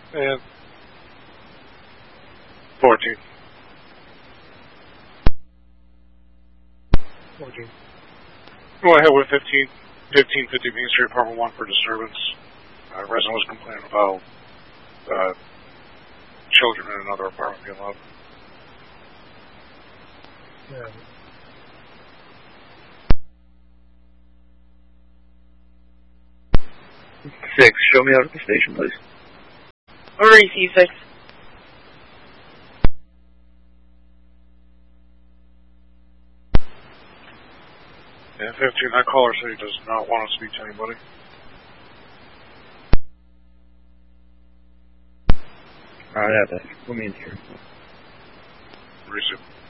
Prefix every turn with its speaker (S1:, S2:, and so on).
S1: And 14. 14. Go ahead with 1550 Main Street, Apartment 1 for disturbance. Resident was complaining about children in another apartment being loud. Yeah.
S2: Six, show me out at the station, please.
S3: REC 6.
S1: And 15, that caller said he does not want to speak to anybody.
S2: Alright, let me in here.
S1: Resume.